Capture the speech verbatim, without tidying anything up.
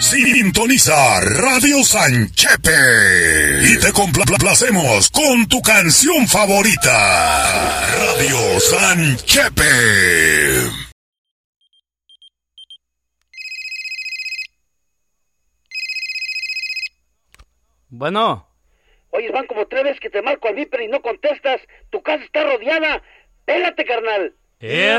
Sintoniza Radio Sanchepe y te complacemos con tu canción favorita. Radio Sanchepe. Bueno. Oye, van como tres veces que te marco al Viper y no contestas. Tu casa está rodeada. Pélate, carnal. ¡Eh,